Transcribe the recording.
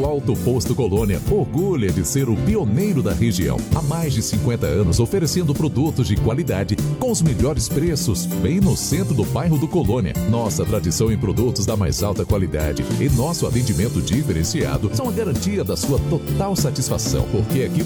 Alto Posto Colônia orgulha de ser o pioneiro da região. Há mais de 50 anos oferecendo produtos de qualidade com os melhores preços, bem no centro do bairro do Colônia. Nossa tradição em produtos da mais alta qualidade e nosso atendimento diferenciado são a garantia da sua total satisfação, porque aqui